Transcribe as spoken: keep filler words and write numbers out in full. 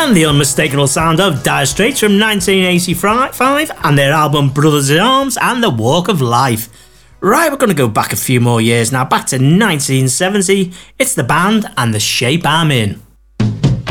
and the unmistakable sound of Dire Straits from nineteen eighty-five and their album Brothers in Arms and The Walk of Life. Right, we're going to go back a few more years now, back to nineteen seventy. It's the band and the shape I'm in.